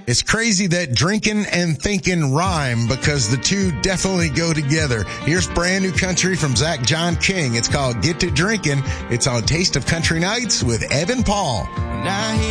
It's crazy that drinking and thinking rhyme because the two definitely go together. Here's brand new country from Zach John King. It's called Get to Drinking. It's on Taste of Country Nights with Evan Paul. Now